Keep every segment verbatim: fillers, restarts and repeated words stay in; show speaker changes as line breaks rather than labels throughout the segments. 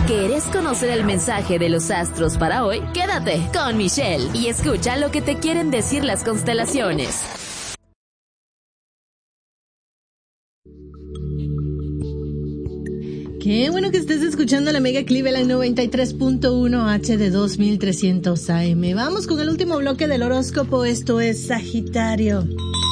¿Quieres conocer el mensaje de los astros para hoy? Quédate con Michelle y escucha lo que te quieren decir las constelaciones.
Qué bueno que estés escuchando la Mega Cleveland noventa y tres punto uno H de dos mil trescientos A M. Vamos con el último bloque del horóscopo, esto es Sagitario.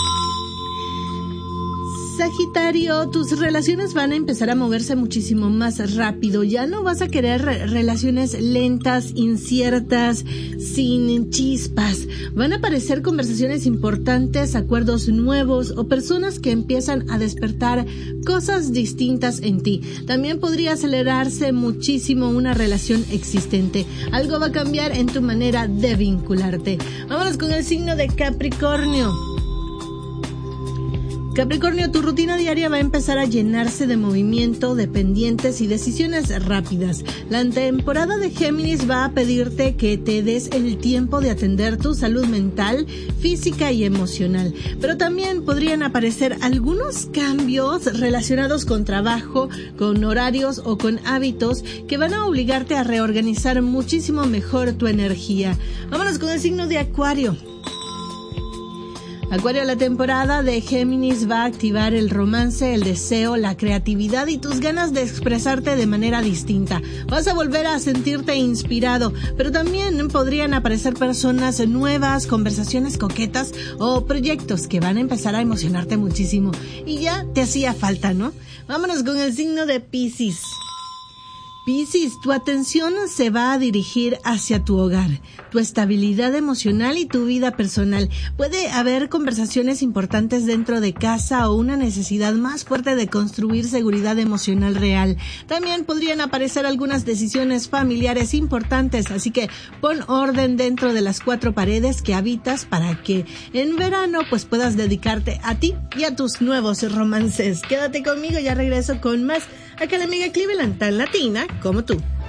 Sagitario, tus relaciones van a empezar a moverse muchísimo más rápido. Ya no vas a querer re- relaciones lentas, inciertas, sin chispas. Van a aparecer conversaciones importantes, acuerdos nuevos o personas que empiezan a despertar cosas distintas en ti. También podría acelerarse muchísimo una relación existente. Algo va a cambiar en tu manera de vincularte. Vámonos con el signo de Capricornio. Capricornio, tu rutina diaria va a empezar a llenarse de movimiento, de pendientes y decisiones rápidas. La temporada de Géminis va a pedirte que te des el tiempo de atender tu salud mental, física y emocional. Pero también podrían aparecer algunos cambios relacionados con trabajo, con horarios o con hábitos que van a obligarte a reorganizar muchísimo mejor tu energía. Vámonos con el signo de Acuario. Acuario, la temporada de Géminis va a activar el romance, el deseo, la creatividad y tus ganas de expresarte de manera distinta. Vas a volver a sentirte inspirado, pero también podrían aparecer personas nuevas, conversaciones coquetas o proyectos que van a empezar a emocionarte muchísimo. Y ya te hacía falta, ¿no? Vámonos con el signo de Piscis. Piscis, tu atención se va a dirigir hacia tu hogar, tu estabilidad emocional y tu vida personal. Puede haber conversaciones importantes dentro de casa o una necesidad más fuerte de construir seguridad emocional real. También podrían aparecer algunas decisiones familiares importantes, así que pon orden dentro de las cuatro paredes que habitas para que en verano pues puedas dedicarte a ti y a tus nuevos romances. Quédate conmigo, ya regreso con más acá en la Mega Cleveland, tan latina como tú.